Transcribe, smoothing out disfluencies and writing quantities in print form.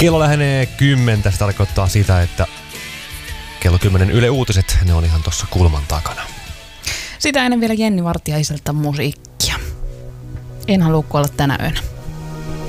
Kello lähenee 10. Se tarkoittaa sitä, että kello 10 Yle Uutiset, ne on ihan tuossa kulman takana. Sitä ennen vielä Jenni Vartiaiselta musiikkia. En halua kuolla tänä yönä.